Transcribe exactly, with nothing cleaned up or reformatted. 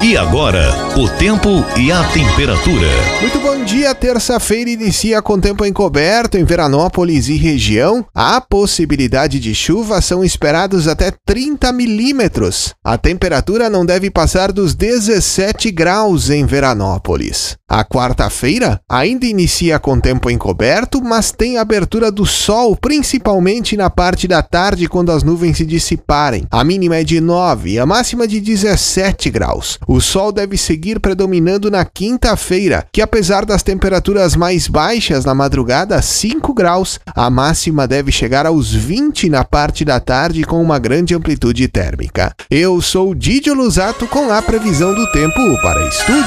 E agora, o tempo e a temperatura. Muito bom dia, terça-feira inicia com tempo encoberto em Veranópolis e região. A possibilidade de chuva são esperados até trinta milímetros. A temperatura não deve passar dos dezessete graus em Veranópolis. A quarta-feira ainda inicia com tempo encoberto, mas tem abertura do sol, principalmente na parte da tarde quando as nuvens se dissiparem. A mínima é de nove e a máxima de dezessete graus. O sol deve seguir predominando na quinta-feira, que apesar das temperaturas mais baixas na madrugada, cinco graus, a máxima deve chegar aos vinte na parte da tarde com uma grande amplitude térmica. Eu sou Didio Lusato com a previsão do tempo para estúdio.